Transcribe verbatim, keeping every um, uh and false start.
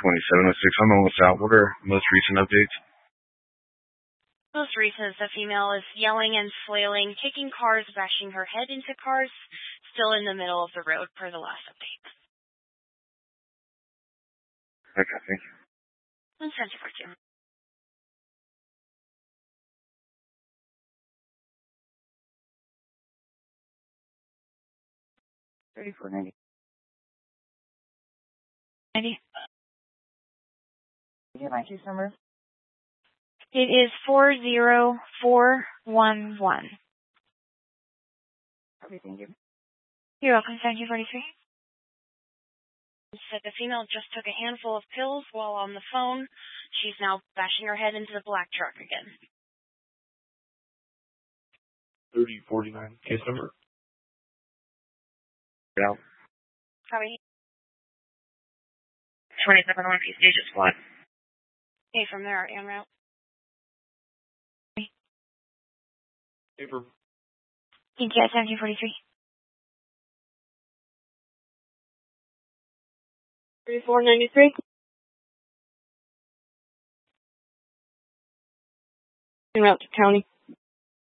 twenty-seven oh six. I'm almost out. What are most recent updates? Most recent, the female is yelling and flailing, kicking cars, bashing her head into cars, still in the middle of the road per the last update. Okay, thank you. one seven four two. thirty-four ninety. ninety. You have my case number? It is four zero four one one. Okay, thank you. You're welcome. Thank you, forty-three. Said the female just took a handful of pills while on the phone. She's now bashing her head into the black truck again. thirty forty-nine. Case number? Yeah. Copy. twenty-seven on P Stage Squad. Hey, from there, en route. Paper. Thank you, seventeen forty-three. thirty-four ninety-three. En route to county.